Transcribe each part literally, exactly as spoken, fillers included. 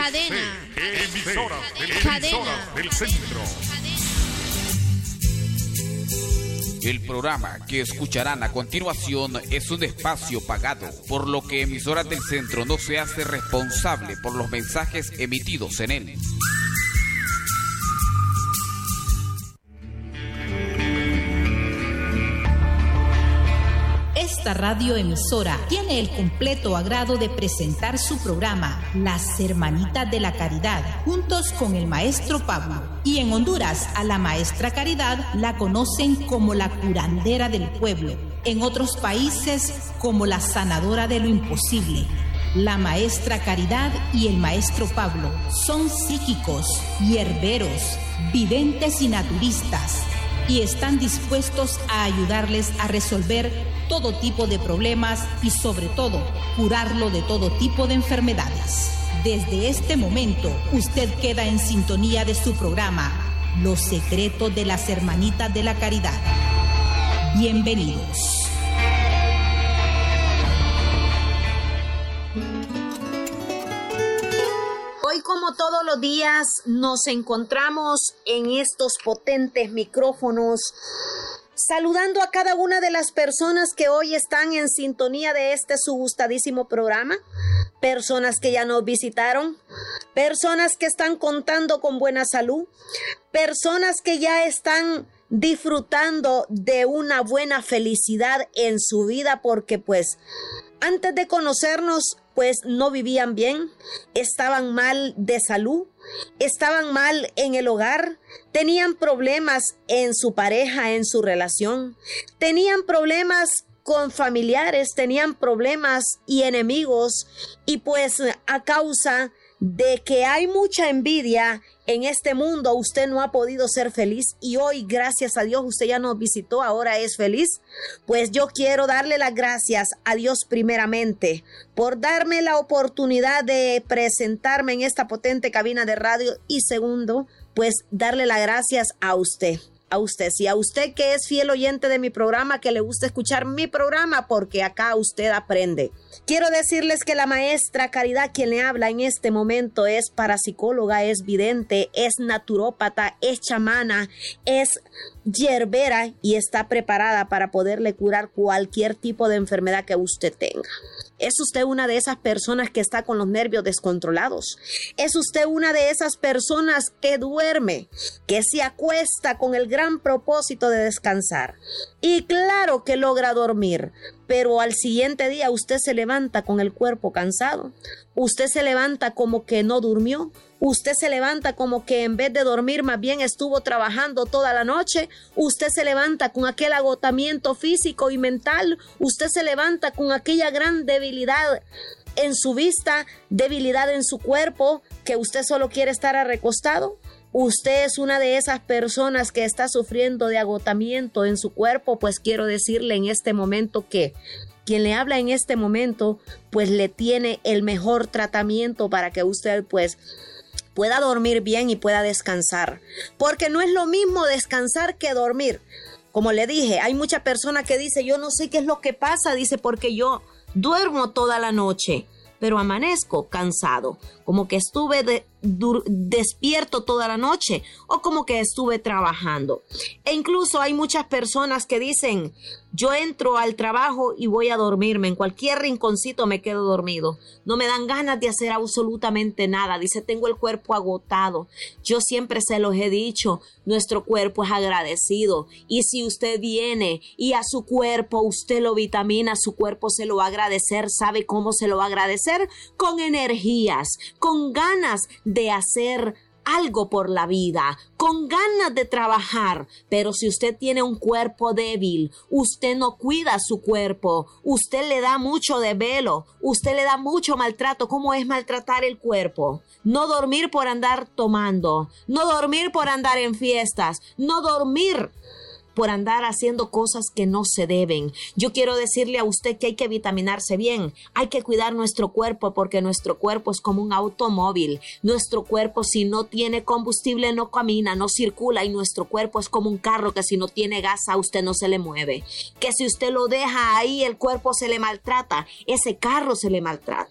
Cadena. Emisora, Cadena del centro. El programa que escucharán a continuación es un espacio pagado, por lo que Emisoras del Centro no se hace responsable por los mensajes emitidos en él. Esta radioemisora tiene el completo agrado de presentar su programa Las Hermanitas de la Caridad, juntos con el maestro Pablo. Y en Honduras, a la maestra Caridad la conocen como la curandera del pueblo. En otros países, como la sanadora de lo imposible. La maestra Caridad y el maestro Pablo son psíquicos, hierberos, videntes y naturistas. Y están dispuestos a ayudarles a resolver todo tipo de problemas y sobre todo curarlo de todo tipo de enfermedades. Desde este momento usted queda en sintonía de su programa Los Secretos de las Hermanitas de la Caridad. Bienvenidos. Hoy, como todos los días, nos encontramos en estos potentes micrófonos saludando a cada una de las personas que hoy están en sintonía de este su gustadísimo programa, personas que ya nos visitaron, personas que están contando con buena salud, personas que ya están disfrutando de una buena felicidad en su vida porque pues antes de conocernos pues no vivían bien, estaban mal de salud, estaban mal en el hogar, tenían problemas en su pareja, en su relación, tenían problemas con familiares, tenían problemas y enemigos, y pues a causa de que hay mucha envidia en este mundo, usted no ha podido ser feliz y hoy, gracias a Dios, usted ya nos visitó, ahora es feliz. Pues yo quiero darle las gracias a Dios primeramente por darme la oportunidad de presentarme en esta potente cabina de radio y segundo, pues darle las gracias a usted. A usted, sí, a usted que es fiel oyente de mi programa, que le gusta escuchar mi programa, porque acá usted aprende. Quiero decirles que la maestra Caridad, quien le habla en este momento, es parapsicóloga, es vidente, es naturópata, es chamana, es hierbera y está preparada para poderle curar cualquier tipo de enfermedad que usted tenga. ¿Es usted una de esas personas que está con los nervios descontrolados? ¿Es usted una de esas personas que duerme, que se acuesta con el gran propósito de descansar? Y claro que logra dormir, pero al siguiente día usted se levanta con el cuerpo cansado. Usted se levanta como que no durmió. Usted se levanta como que en vez de dormir más bien estuvo trabajando toda la noche. Usted se levanta con aquel agotamiento físico y mental. Usted se levanta con aquella gran debilidad en su vista, debilidad en su cuerpo, que usted solo quiere estar recostado. Usted es una de esas personas que está sufriendo de agotamiento en su cuerpo, pues quiero decirle en este momento que quien le habla en este momento, pues le tiene el mejor tratamiento para que usted pues pueda dormir bien y pueda descansar. Porque no es lo mismo descansar que dormir. Como le dije, hay mucha persona que dice, yo no sé qué es lo que pasa, dice, porque yo duermo toda la noche, pero amanezco cansado, como que estuve de, dur, despierto toda la noche o como que estuve trabajando. E incluso hay muchas personas que dicen, yo entro al trabajo y voy a dormirme, en cualquier rinconcito me quedo dormido, no me dan ganas de hacer absolutamente nada, dice, tengo el cuerpo agotado. Yo siempre se los he dicho, nuestro cuerpo es agradecido y si usted viene y a su cuerpo usted lo vitamina, su cuerpo se lo va a agradecer. ¿Sabe cómo se lo va a agradecer? Con energías, con ganas de hacer algo por la vida, con ganas de trabajar. Pero si usted tiene un cuerpo débil, usted no cuida su cuerpo, usted le da mucho desvelo, usted le da mucho maltrato. ¿Cómo es maltratar el cuerpo? No dormir por andar tomando, no dormir por andar en fiestas, no dormir por andar haciendo cosas que no se deben. Yo quiero decirle a usted que hay que vitaminarse bien, hay que cuidar nuestro cuerpo porque nuestro cuerpo es como un automóvil. Nuestro cuerpo si no tiene combustible no camina, no circula y nuestro cuerpo es como un carro que si no tiene gas a usted no se le mueve. Que si usted lo deja ahí el cuerpo se le maltrata, ese carro se le maltrata.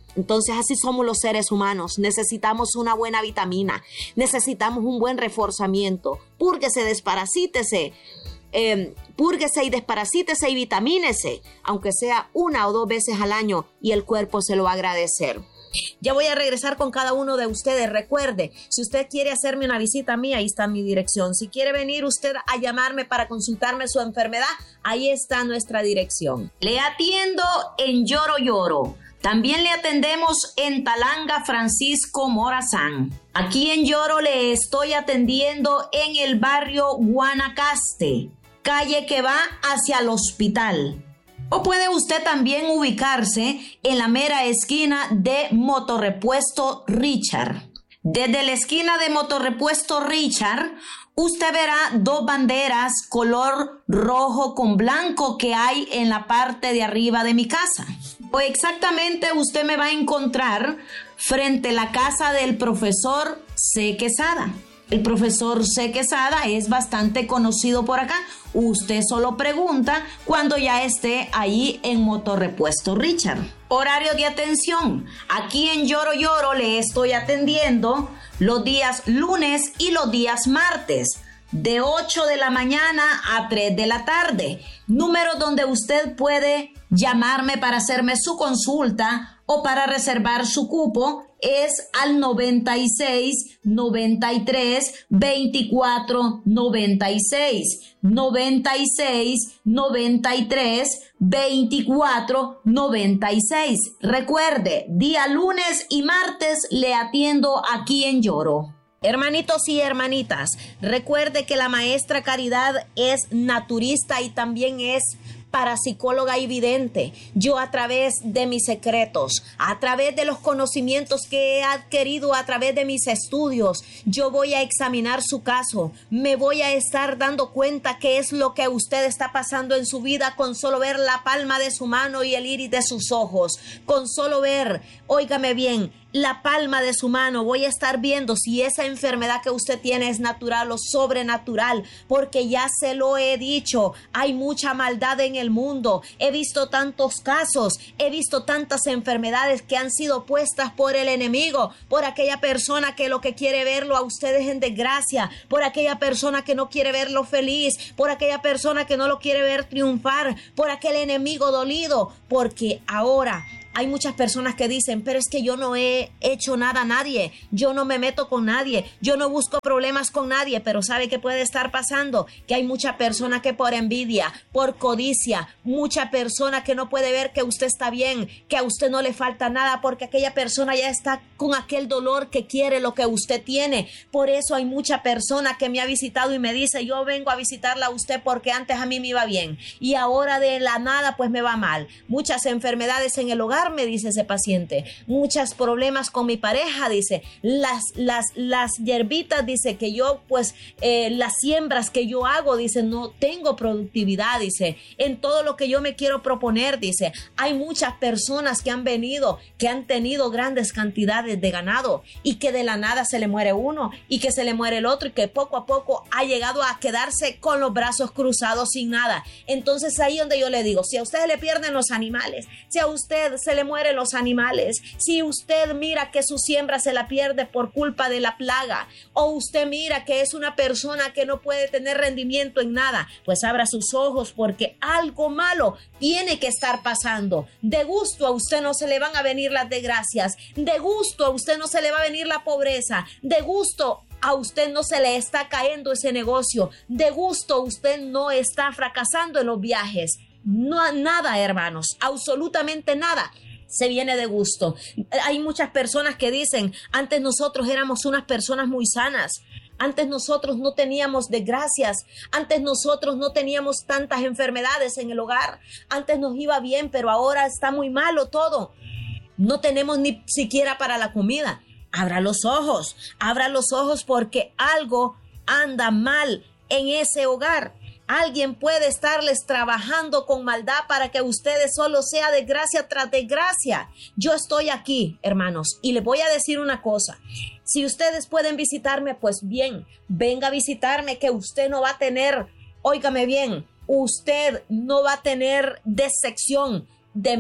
Entonces así somos los seres humanos, necesitamos una buena vitamina, necesitamos un buen reforzamiento, púrguese, desparasítese, eh, púrguese y desparasítese y vitamínese, aunque sea una o dos veces al año y el cuerpo se lo va a agradecer. Ya voy a regresar con cada uno de ustedes. Recuerde, si usted quiere hacerme una visita a mí, ahí está mi dirección. Si quiere venir usted a llamarme para consultarme su enfermedad, ahí está nuestra dirección. Le atiendo en Lloro Lloro. También le atendemos en Talanga Francisco Morazán. Aquí en Lloro le estoy atendiendo en el barrio Guanacaste, calle que va hacia el hospital. O puede usted también ubicarse en la mera esquina de Motorrepuesto Richard. Desde la esquina de Motorrepuesto Richard, usted verá dos banderas color rojo con blanco que hay en la parte de arriba de mi casa. O exactamente usted me va a encontrar frente a la casa del profesor C. Quesada. El profesor C. Quesada es bastante conocido por acá. Usted solo pregunta cuando ya esté ahí en Motorrepuesto Richard. Horario de atención. Aquí en Lloro Lloro le estoy atendiendo los días lunes y los días martes, de ocho de la mañana a tres de la tarde. Número donde usted puede llamarme para hacerme su consulta o para reservar su cupo es al noventa y seis, noventa y tres, veinticuatro, noventa y seis. noventa y seis, noventa y tres, veinticuatro, noventa y seis. Recuerde, día lunes y martes le atiendo aquí en Lloro. Hermanitos y hermanitas, recuerde que la maestra Caridad es naturista y también es parapsicóloga y vidente. Yo, a través de mis secretos, a través de los conocimientos que he adquirido a través de mis estudios, yo voy a examinar su caso, me voy a estar dando cuenta qué es lo que usted está pasando en su vida con solo ver la palma de su mano y el iris de sus ojos, con solo ver, óigame bien, la palma de su mano. Voy a estar viendo si esa enfermedad que usted tiene es natural o sobrenatural, porque ya se lo he dicho, hay mucha maldad en el mundo. He visto tantos casos, he visto tantas enfermedades que han sido puestas por el enemigo, por aquella persona que lo que quiere verlo a ustedes en desgracia, por aquella persona que no quiere verlo feliz, por aquella persona que no lo quiere ver triunfar, por aquel enemigo dolido, porque ahora hay muchas personas que dicen, pero es que yo no he hecho nada a nadie, yo no me meto con nadie, yo no busco problemas con nadie, pero ¿sabe qué puede estar pasando? Que hay mucha persona que por envidia, por codicia, mucha persona que no puede ver que usted está bien, que a usted no le falta nada, porque aquella persona ya está con aquel dolor que quiere lo que usted tiene. Por eso hay mucha persona que me ha visitado y me dice, yo vengo a visitarla a usted porque antes a mí me iba bien y ahora de la nada pues me va mal. Muchas enfermedades en el hogar, me dice ese paciente, muchos problemas con mi pareja, dice, las, las, las hierbitas, dice, que yo, pues, eh, las siembras que yo hago, dice, no tengo productividad, dice, en todo lo que yo me quiero proponer, dice, hay muchas personas que han venido, que han tenido grandes cantidades de ganado y que de la nada se le muere uno y que se le muere el otro y que poco a poco ha llegado a quedarse con los brazos cruzados sin nada. Entonces ahí donde yo le digo, si a usted le pierden los animales, si a usted se le mueren los animales, si usted mira que su siembra se la pierde por culpa de la plaga, o usted mira que es una persona que no puede tener rendimiento en nada, pues abra sus ojos, porque algo malo tiene que estar pasando. De gusto a usted no se le van a venir las desgracias, de gusto a usted no se le va a venir la pobreza, de gusto a usted no se le está cayendo ese negocio, de gusto usted no está fracasando en los viajes. No, nada, hermanos, absolutamente nada se viene de gusto. Hay muchas personas que dicen, antes nosotros éramos unas personas muy sanas, antes nosotros no teníamos desgracias, antes nosotros no teníamos tantas enfermedades en el hogar, antes nos iba bien, pero ahora está muy malo todo, no tenemos ni siquiera para la comida. Abra los ojos, abra los ojos, porque algo anda mal en ese hogar. Alguien puede estarles trabajando con maldad para que ustedes solo sea desgracia tras desgracia. Yo estoy aquí, hermanos, y les voy a decir una cosa. Si ustedes pueden visitarme, pues bien, venga a visitarme, que usted no va a tener, óigame bien, usted no va a tener decepción de mí.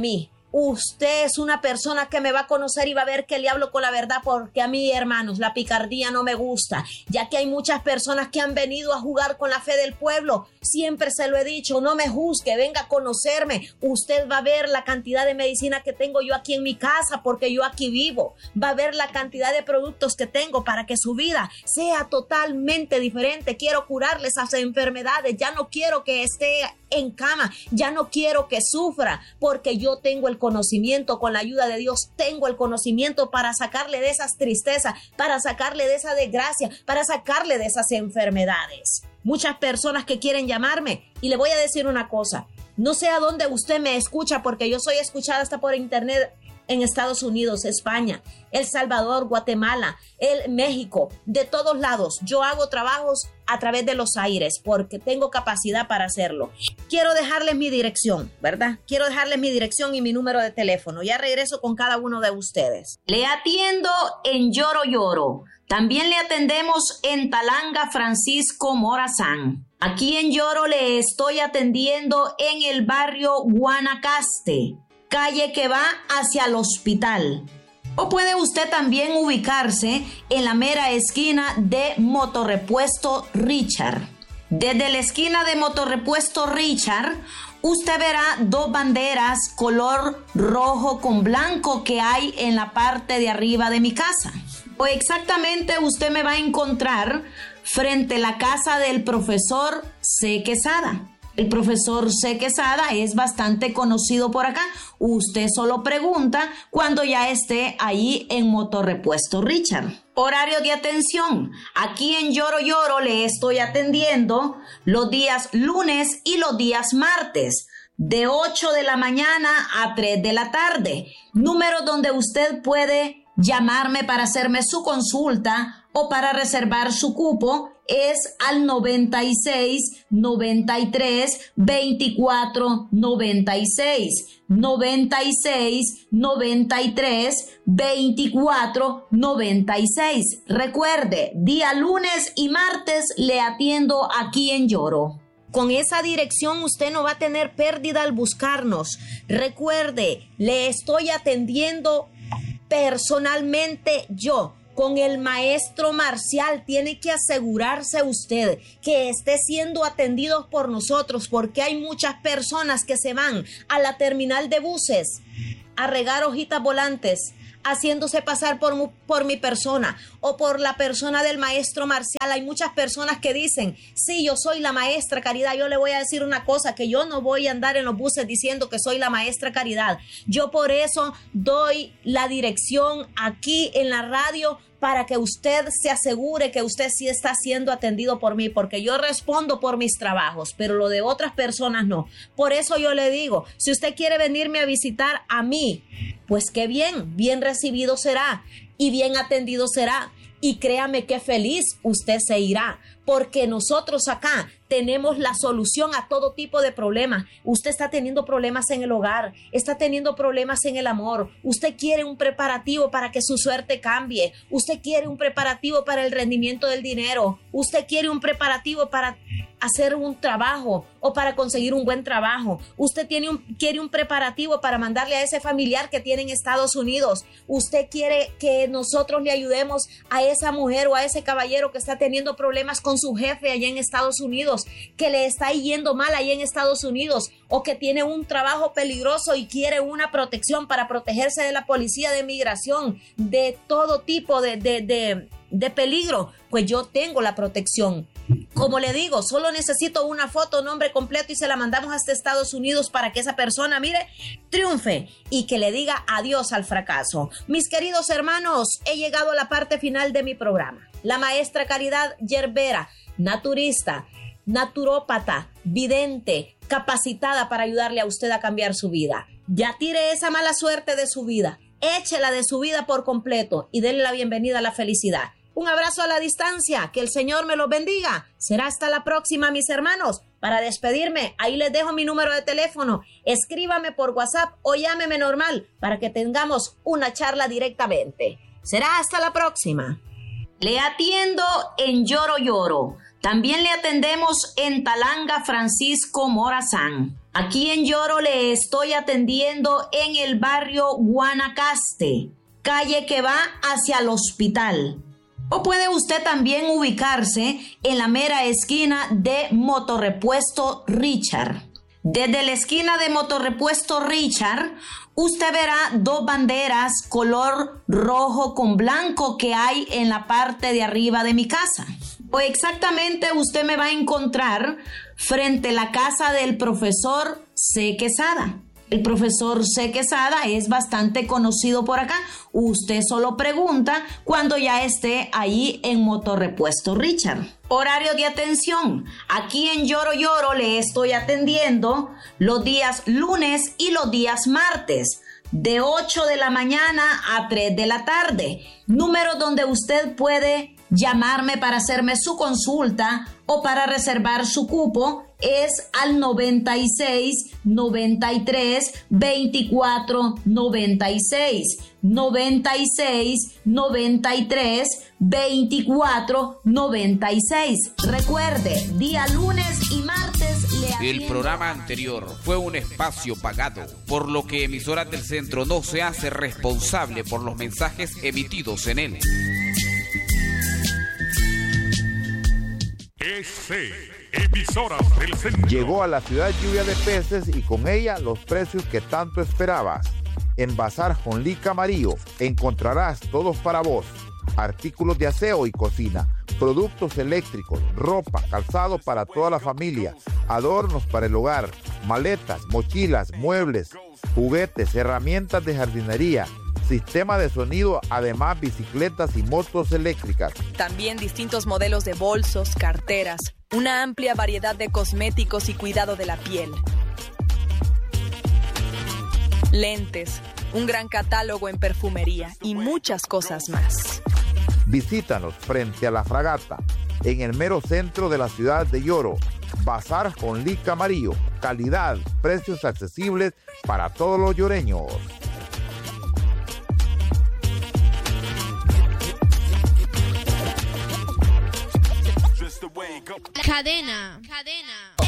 usted es una persona que me va a conocer y va a ver que le hablo con la verdad, porque a mí, hermanos, la picardía no me gusta, ya que hay muchas personas que han venido a jugar con la fe del pueblo. Siempre se lo he dicho, no me juzgue, venga a conocerme. Usted va a ver la cantidad de medicina que tengo yo aquí en mi casa, porque yo aquí vivo. Va a ver la cantidad de productos que tengo para que su vida sea totalmente diferente. Quiero curarle esas enfermedades, ya no quiero que esté en cama, ya no quiero que sufra, porque yo tengo el conocimiento, con la ayuda de Dios tengo el conocimiento para sacarle de esas tristezas, para sacarle de esa desgracia, para sacarle de esas enfermedades. Muchas personas que quieren llamarme, y le voy a decir una cosa, no sé a dónde usted me escucha, porque yo soy escuchada hasta por internet en Estados Unidos, España, El Salvador, Guatemala, el México, de todos lados. Yo hago trabajos a través de los aires porque tengo capacidad para hacerlo. Quiero dejarles mi dirección, ¿verdad? Quiero dejarles mi dirección y mi número de teléfono. Ya regreso con cada uno de ustedes. Le atiendo en Lloro Lloro. También le atendemos en Talanga, Francisco Morazán. Aquí en Lloro le estoy atendiendo en el barrio Guanacaste, calle que va hacia el hospital. O puede usted también ubicarse en la mera esquina de Motorrepuesto Richard. Desde la esquina de Motorrepuesto Richard, usted verá dos banderas color rojo con blanco que hay en la parte de arriba de mi casa. O exactamente usted me va a encontrar frente a la casa del profesor C. Quesada. El profesor C. Quesada es bastante conocido por acá. Usted solo pregunta cuando ya esté ahí en Motorrepuesto Richard. Horario de atención. Aquí en Lloro Lloro le estoy atendiendo los días lunes y los días martes, de ocho de la mañana a tres de la tarde. Número donde usted puede llamarme para hacerme su consulta o para reservar su cupo es al noventa y seis, noventa y tres, veinticuatro, noventa y seis, noventa y seis, noventa y tres, veinticuatro, noventa y seis. Recuerde, día lunes y martes le atiendo aquí en Lloro. Con esa dirección usted no va a tener pérdida al buscarnos. Recuerde, le estoy atendiendo personalmente yo. Con el maestro Marcial. Tiene que asegurarse usted que esté siendo atendido por nosotros, porque hay muchas personas que se van a la terminal de buses a regar hojitas volantes, haciéndose pasar por, por mi persona o por la persona del maestro Marcial. Hay muchas personas que dicen, sí, yo soy la maestra Caridad. Yo le voy a decir una cosa, que yo no voy a andar en los buses diciendo que soy la maestra Caridad. Yo por eso doy la dirección aquí en la radio, para que usted se asegure que usted sí está siendo atendido por mí, porque yo respondo por mis trabajos, pero lo de otras personas no. Por eso yo le digo, si usted quiere venirme a visitar a mí, pues qué bien, bien recibido será y bien atendido será. Y créame que feliz usted se irá, porque nosotros acá tenemos la solución a todo tipo de problemas. Usted está teniendo problemas en el hogar, está teniendo problemas en el amor. Usted quiere un preparativo para que su suerte cambie. Usted quiere un preparativo para el rendimiento del dinero. Usted quiere un preparativo para hacer un trabajo o para conseguir un buen trabajo. Usted tiene un, quiere un preparativo para mandarle a ese familiar que tiene en Estados Unidos. Usted quiere que nosotros le ayudemos a esa mujer o a ese caballero que está teniendo problemas con su jefe allá en Estados Unidos, que le está yendo mal allá en Estados Unidos, o que tiene un trabajo peligroso y quiere una protección para protegerse de la policía de migración, de todo tipo de, de, de, de peligro. Pues yo tengo la protección. Como le digo, solo necesito una foto, nombre completo, y se la mandamos hasta Estados Unidos para que esa persona, mire, triunfe y que le diga adiós al fracaso. Mis queridos hermanos, he llegado a la parte final de mi programa. La maestra Caridad Yerbera, naturista, naturópata, vidente, capacitada para ayudarle a usted a cambiar su vida. Ya tire esa mala suerte de su vida, échela de su vida por completo y denle la bienvenida a la felicidad. Un abrazo a la distancia, que el Señor me los bendiga. Será hasta la próxima, mis hermanos. Para despedirme, ahí les dejo mi número de teléfono. Escríbame por WhatsApp o llámeme normal para que tengamos una charla directamente. Será hasta la próxima. Le atiendo en Lloro Lloro. También le atendemos en Talanga Francisco Morazán. Aquí en Yoro le estoy atendiendo en el barrio Guanacaste, calle que va hacia el hospital. O puede usted también ubicarse en la mera esquina de Motorrepuesto Richard. Desde la esquina de Motorrepuesto Richard, usted verá dos banderas color rojo con blanco que hay en la parte de arriba de mi casa. O exactamente usted me va a encontrar frente a la casa del profesor C. Quesada. El profesor C. Quesada es bastante conocido por acá. Usted solo pregunta cuando ya esté ahí en Motorrepuesto Richard. Horario de atención. Aquí en Yoro Yoro le estoy atendiendo los días lunes y los días martes, de ocho de la mañana a tres de la tarde. Número donde usted puede llamarme para hacerme su consulta o para reservar su cupo es al noventa y seis, noventa y tres, veinticuatro, noventa y seis, noventa y seis, noventa y tres, veinticuatro, noventa y seis. Recuerde, día lunes y martes le atiendo. El programa anterior fue un espacio pagado, por lo que Emisoras del Centro no se hace responsable por los mensajes emitidos en él. S, Emisoras del Centro. Llegó a la ciudad lluvia de peces y con ella los precios que tanto esperabas. En Bazar Jonlí Camarillo encontrarás todos para vos: artículos de aseo y cocina, productos eléctricos, ropa, calzado para toda la familia, adornos para el hogar, maletas, mochilas, muebles, juguetes, herramientas de jardinería, sistema de sonido, además bicicletas y motos eléctricas. También distintos modelos de bolsos, carteras, una amplia variedad de cosméticos y cuidado de la piel. Lentes, un gran catálogo en perfumería y muchas cosas más. Visítanos frente a la Fragata, en el mero centro de la ciudad de Yoro. Bazar Jonlí Camarillo, calidad, precios accesibles para todos los yoreños. Cadena. Cadena.